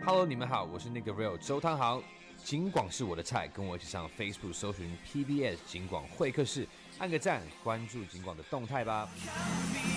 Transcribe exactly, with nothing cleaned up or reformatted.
Hello， 你们好，我是那个 Real 周汤豪。警广是我的菜，跟我一起上 Facebook 搜寻 P B S 警广会客室，按个赞，关注警广的动态吧。